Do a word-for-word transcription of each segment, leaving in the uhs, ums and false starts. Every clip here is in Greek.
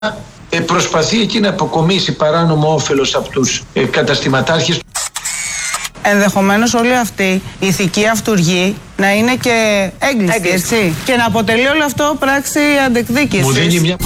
προσπαθεί εκεί να αποκομίσει παράνομο όφελος από τους ε, καταστηματάρχες. Ενδεχομένως όλη αυτή η ηθική αυτουργή να είναι και έγκλειστη, έτσι, και να αποτελεί όλο αυτό πράξη αντεκδίκησης. Μου δίνει μια...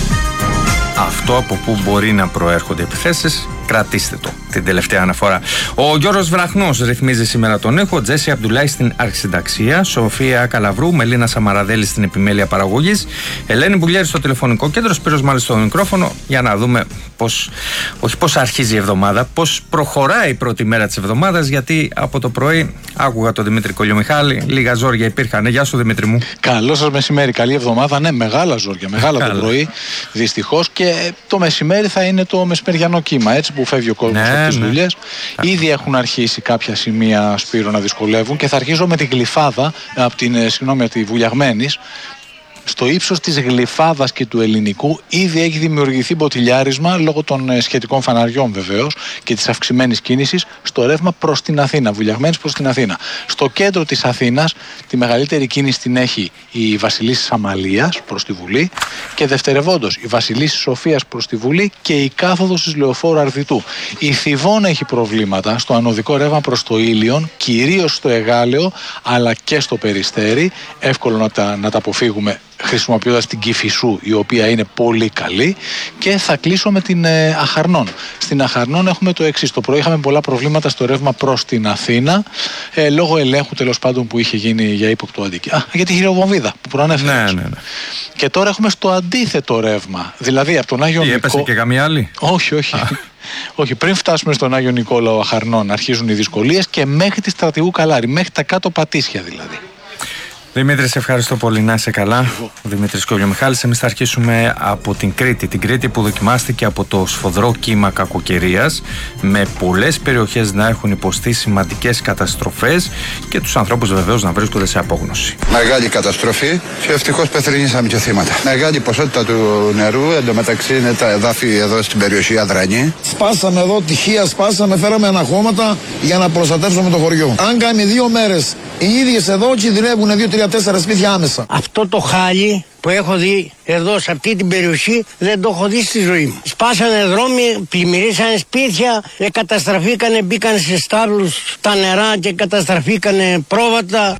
Αυτό από πού μπορεί να προέρχονται επιθέσεις, κρατήστε το. Την τελευταία αναφορά. Ο Γιώργος Βραχνός ρυθμίζει σήμερα τον ήχο, Τζέσι Αμπτουλάη στην αρχισυνταξία, Σοφία Καλαβρού, Μελίνα Σαμαραδέλη στην επιμέλεια παραγωγής, Ελένη Μπουλιέρη στο τηλεφωνικό κέντρο, Σπύρος Μάλης στο μικρόφωνο, για να δούμε πώς, όχι πώς αρχίζει η εβδομάδα, πώς προχωράει η πρώτη μέρα της εβδομάδας, γιατί από το πρωί άκουγα τον Δημήτρη Κολιομιχάλη, λίγα ζόρια υπήρχαν. Γεια σου Δημήτρη μου. Καλό σας μεσημέρι, καλή εβδομάδα. Ναι, μεγάλα ζόρια, μεγάλα το πρωί, δυστυχώς, και το μεσημέρι θα είναι το μεσημεριανό κύμα, έτσι, που φεύγει ο κόσμος ναι, από τις ναι. δουλειές. Ήδη έχουν αρχίσει κάποια σημεία, Σπύρο, να δυσκολεύουν, και θα αρχίσω με τη Γλυφάδα, από την, συγγνώμη, από τη Βουλιαγμένης. Στο ύψος της Γλυφάδας και του Ελληνικού ήδη έχει δημιουργηθεί μποτιλιάρισμα λόγω των σχετικών φαναριών βεβαίως και της αυξημένης κίνησης στο ρεύμα προς την Αθήνα, Βουλιαγμένης προς την Αθήνα. Στο κέντρο της Αθήνας τη μεγαλύτερη κίνηση την έχει η Βασιλίσσης Αμαλίας προς τη Βουλή και δευτερευόντως η Βασιλίσσης Σοφίας προς τη Βουλή και η κάθοδος της Λεωφόρου Αρδιτού. Η Θηβών έχει προβλήματα στο ανωδικό ρεύμα προς το Ήλιον, κυρίως στο Εγάλεο αλλά και στο Περιστέρι. Εύκολο να τα, να τα αποφύγουμε χρησιμοποιώντας την Κηφισού, η οποία είναι πολύ καλή. Και θα κλείσω με την ε, Αχαρνών. Στην Αχαρνών έχουμε το εξής. Το πρωί είχαμε πολλά προβλήματα στο ρεύμα προς την Αθήνα, ε, λόγω ελέγχου τέλος πάντων που είχε γίνει για ύποπτο αντικείμενο. Α, για τη χειροβομβίδα που προανέφερε. Ναι, ναι, ναι. Και τώρα έχουμε στο αντίθετο ρεύμα. Δηλαδή από τον Άγιο Νικόλαο. Έπεσε και καμία άλλη. Όχι, όχι. Όχι, πριν φτάσουμε στον Άγιο Νικόλαο Αχαρνών αρχίζουν οι δυσκολίες και μέχρι τη Στρατηγού Καλάρη, μέχρι τα κάτω Πατήσια δηλαδή. Δημήτρη, σε ευχαριστώ πολύ. Να είσαι καλά. Ο Δημήτρης Κολιομιχάλης. Εμείς θα αρχίσουμε από την Κρήτη. Την Κρήτη που δοκιμάστηκε από το σφοδρό κύμα κακοκαιρίας, με πολλές περιοχές να έχουν υποστεί σημαντικές καταστροφές και τους ανθρώπους βεβαίως να βρίσκονται σε απόγνωση. Μεγάλη καταστροφή και ευτυχώς πεθρινήσαμε και θύματα. Μεγάλη ποσότητα του νερού, εντωμεταξύ είναι τα εδάφη εδώ στην περιοχή Αδρανή. Σπάσαμε εδώ τυχεία, σπάσαμε, φέραμε αναχώματα για να προστατεύσουμε το χωριό. Αν κάνει δύο μέρες οι ίδιες εδώ κινδυνεύουν δύο τρία τέσσερα σπίτια άμεσα. Αυτό το χάλι που έχω δει εδώ σε αυτή την περιοχή δεν το έχω δει στη ζωή μου. Σπάσανε δρόμοι, πλημμυρίσανε σπίτια, καταστραφήκανε, μπήκαν σε στάβλους τα νερά και καταστραφήκανε πρόβατα.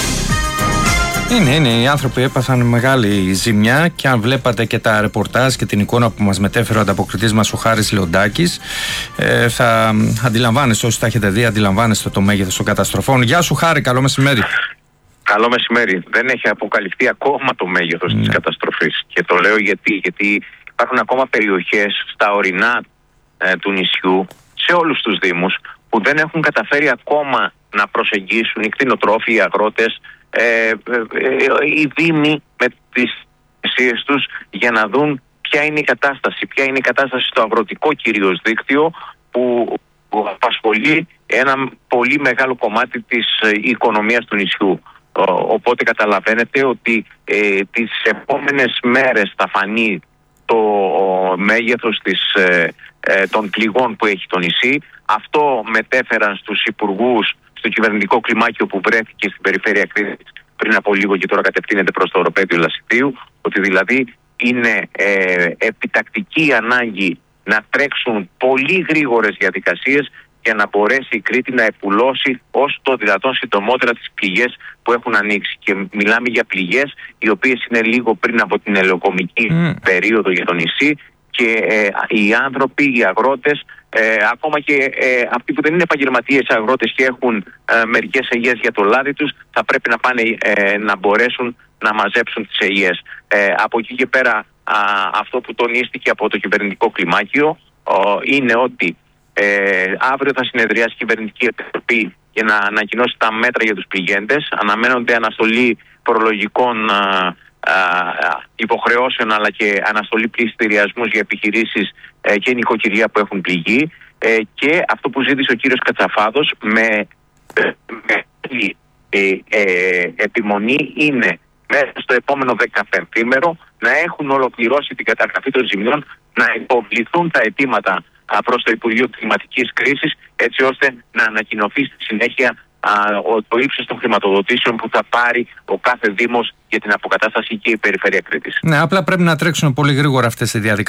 Είναι, είναι, οι άνθρωποι έπαθαν μεγάλη ζημιά και αν βλέπατε και τα ρεπορτάζ και την εικόνα που μας μετέφερε ο ανταποκριτής μας ο Χάρης Λεοντάκης, ε, θα αντιλαμβάνεστε, όσοι τα έχετε δει, αντιλαμβάνεστε το μέγεθος των καταστροφών. Γεια σου Χάρη, καλό μεσημέρι. Καλό μεσημέρι. Δεν έχει αποκαλυφθεί ακόμα το μέγεθος ναι. της καταστροφής. Και το λέω γιατί, γιατί υπάρχουν ακόμα περιοχές στα ορεινά ε, του νησιού, σε όλους τους δήμους, που δεν έχουν καταφέρει ακόμα να προσεγγίσουν οι κτηνοτρόφοι, οι αγρότες, ε, ε, ε, οι δήμοι με τις αισίες τους για να δουν ποια είναι η κατάσταση. Ποια είναι η κατάσταση στο αγροτικό κυρίως δίκτυο που, που απασχολεί ένα πολύ μεγάλο κομμάτι της ε, οικονομίας του νησιού. Οπότε καταλαβαίνετε ότι ε, τις επόμενες μέρες θα φανεί το ο, μέγεθος της, ε, ε, των πληγών που έχει το νησί. Αυτό μετέφεραν στους υπουργούς, στο κυβερνητικό κλιμάκιο που βρέθηκε στην περιφέρεια Κρήτης πριν από λίγο και τώρα κατευθύνεται προς το οροπέδιο Λασιτίου, ότι δηλαδή είναι ε, επιτακτική ανάγκη να τρέξουν πολύ γρήγορες διαδικασίες για να μπορέσει η Κρήτη να επουλώσει όσο το δυνατόν συντομότερα τις πληγές που έχουν ανοίξει. Και μιλάμε για πληγές οι οποίες είναι λίγο πριν από την ελαιοκομική mm. περίοδο για το νησί και ε, οι άνθρωποι, οι αγρότες, ε, ακόμα και ε, αυτοί που δεν είναι επαγγελματίες αγρότες και έχουν ε, μερικές ελιές για το λάδι τους, θα πρέπει να πάνε ε, να μπορέσουν να μαζέψουν τις ελιές. Ε, από εκεί και πέρα α, αυτό που τονίστηκε από το κυβερνητικό κλιμάκιο α, είναι ότι Ε, αύριο θα συνεδριάσει η κυβερνητική επιτροπή για να ανακοινώσει τα μέτρα για τους πληγέντες. Αναμένονται αναστολή προλογικών α, α, υποχρεώσεων αλλά και αναστολή πληστηριασμούς για επιχειρήσεις ε, και νοικοκυριά που έχουν πληγεί. Ε, και αυτό που ζήτησε ο κύριος Κατσαφάδος με, με ε, ε, επιμονή είναι μέσα στο επόμενο δεκαπενθήμερο να έχουν ολοκληρώσει την καταγραφή των ζημιών, να υποβληθούν τα αιτήματα προς το Υπουργείο Κλιματικής Κρίσης, έτσι ώστε να ανακοινωθεί στη συνέχεια α, ο, το ύψος των χρηματοδοτήσεων που θα πάρει ο κάθε Δήμος για την αποκατάσταση και η περιφέρεια Κρήτης. Ναι, απλά πρέπει να τρέξουν πολύ γρήγορα αυτές οι διαδικασίες.